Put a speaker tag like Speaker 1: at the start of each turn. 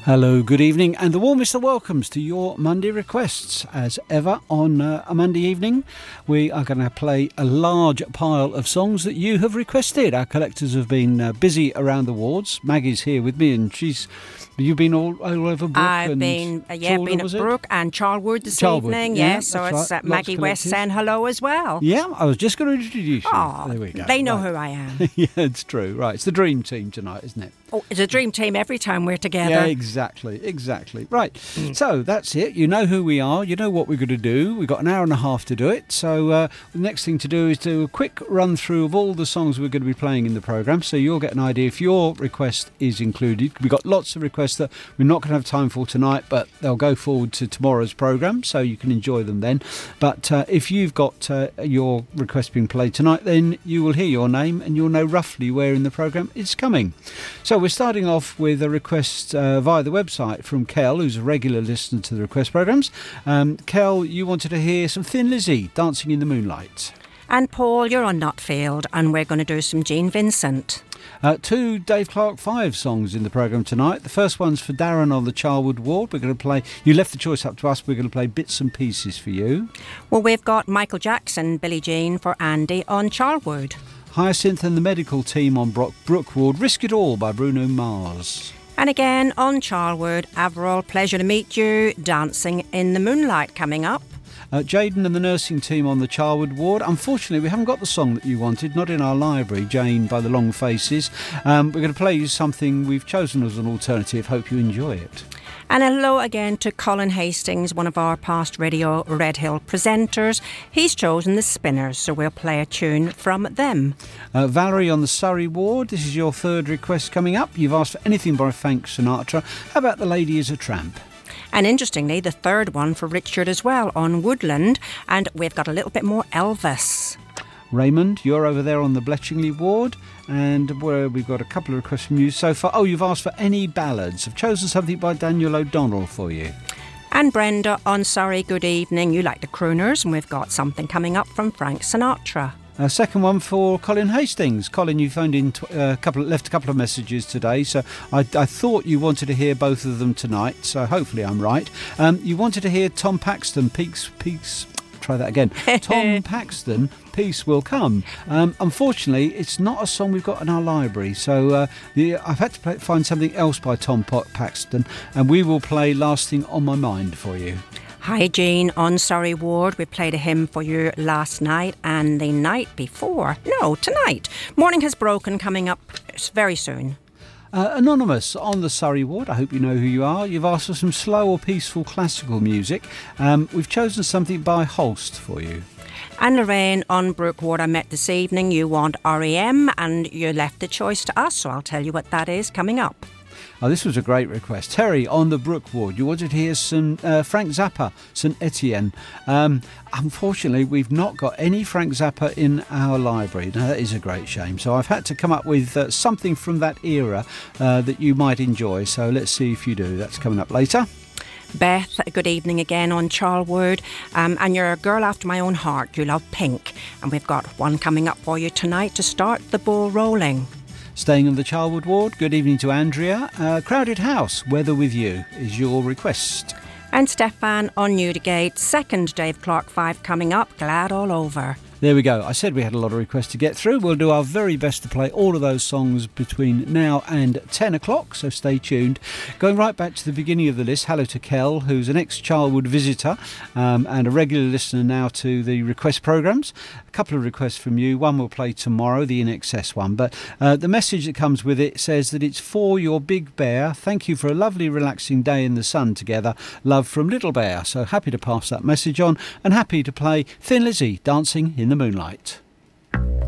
Speaker 1: Hello, good evening, and the warmest of welcomes to your Monday requests. As ever, on a Monday evening, we are going to play a large pile of songs that you have requested. Our collectors have been busy around the wards. Maggie's here with me, and you've been all over Brook.
Speaker 2: I've been at Brook and Charlwood this evening.
Speaker 1: Yeah,
Speaker 2: so it's right. Maggie West saying hello as well.
Speaker 1: Yeah, I was just going to introduce you.
Speaker 2: Oh, there we go. They know who I am.
Speaker 1: Yeah, it's true. Right, it's the dream team tonight, isn't it?
Speaker 2: Oh, it's a dream team every time we're together.
Speaker 1: Yeah, exactly. Right. So that's it. You know who we are. You know what we're going to do. We've got an hour and a half to do it. So the next thing to do is do a quick run through of all the songs we're going to be playing in the programme, so you'll get an idea if your request is included. We've got lots of requests that we're not going to have time for tonight, but they'll go forward to tomorrow's programme, so you can enjoy them then. But if you've got your request being played tonight, then you will hear your name and you'll know roughly where in the programme it's coming. So we're starting off with a request via the website from Kel, who's a regular listener to the request programmes. Kel, you wanted to hear some Thin Lizzy, Dancing in the Moonlight.
Speaker 2: And Paul, you're on Nutfield, and we're going to do some Gene Vincent.
Speaker 1: 2 Dave Clark 5 songs in the programme tonight. The first one's for Darren on the Charlwood ward. We're going to play, you left the choice up to us, we're going to play bits and pieces for you.
Speaker 2: Well, we've got Michael Jackson, Billie Jean for Andy on Charlwood.
Speaker 1: Hyacinth and the medical team on Brook ward, Risk It All by Bruno Mars.
Speaker 2: And again on Charlwood, Averell, Pleasure to Meet You, Dancing in the Moonlight coming up.
Speaker 1: Jaden and the nursing team on the Charlwood ward. Unfortunately, we haven't got the song that you wanted, not in our library, Jane by the Long Faces. We're going to play you something we've chosen as an alternative. Hope you enjoy it.
Speaker 2: And hello again to Colin Hastings, one of our past Radio Red Hill presenters. He's chosen the Spinners, so we'll play a tune from them.
Speaker 1: Valerie on the Surrey ward, this is your third request coming up. You've asked for anything by Frank Sinatra. How about The Lady is a Tramp?
Speaker 2: And interestingly, the third one for Richard as well on Woodland. And we've got a little bit more Elvis.
Speaker 1: Raymond, you're over there on the Bletchingley ward, and we've got a couple of requests from you so far. Oh, you've asked for any ballads. I've chosen something by Daniel O'Donnell for you.
Speaker 2: And Brenda on Sorry, good evening. You like the crooners, and we've got something coming up from Frank Sinatra.
Speaker 1: Second one for Colin Hastings. Colin, you phoned in, left a couple of messages today, so I thought you wanted to hear both of them tonight, so hopefully I'm right. You wanted to hear Tom Paxton, Peace. Try that again. Tom Paxton, Peace Will Come. Unfortunately, it's not a song we've got in our library, so I've had to find something else by Tom Paxton, and we will play Last Thing on My Mind for you.
Speaker 2: Hi Jean on Surrey ward. We played a hymn for you last night and the night before. No, tonight. Morning Has Broken coming up very soon.
Speaker 1: Anonymous on the Surrey ward, I hope you know who you are. You've asked for some slow or peaceful classical music. We've chosen something by Holst for you.
Speaker 2: And Lorraine on Brook ward, I met this evening. You want REM and you left the choice to us, so I'll tell you what that is coming up.
Speaker 1: Oh, this was a great request. Terry on the Brook ward, you wanted to hear some Frank Zappa, St Etienne. Unfortunately, we've not got any Frank Zappa in our library. Now, that is a great shame. So I've had to come up with something from that era that you might enjoy. So let's see if you do. That's coming up later.
Speaker 2: Beth, good evening again on Charlwood. And you're a girl after my own heart. You love Pink. And we've got one coming up for you tonight to start the ball rolling.
Speaker 1: Staying on the Charlwood ward, good evening to Andrea. Crowded House, Weather With You is your request.
Speaker 2: And Stefan on Newdigate, second Dave Clark 5 coming up, Glad All Over.
Speaker 1: There we go. I said we had a lot of requests to get through. We'll do our very best to play all of those songs between now and 10 o'clock, so stay tuned. Going right back to the beginning of the list, hello to Kel, who's an ex-Charlwood visitor and a regular listener now to the request programmes. A couple of requests from you. One we'll play tomorrow, the INXS one. But the message that comes with it says that it's for your big bear. Thank you for a lovely, relaxing day in the sun together. Love from Little Bear. So happy to pass that message on and happy to play Thin Lizzy, Dancing in the Moonlight.